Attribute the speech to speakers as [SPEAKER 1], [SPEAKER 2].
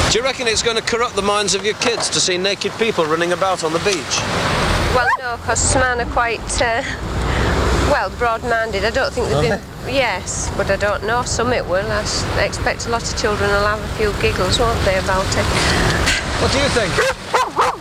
[SPEAKER 1] Do you reckon it's going to corrupt the minds of your kids to see naked people running about on the beach?
[SPEAKER 2] Well, no, because men are quite, broad-minded. I don't think they've been... Yes, but I don't know. Some it will. I expect a lot of children will have a few giggles, won't they, about it?
[SPEAKER 1] What do you think?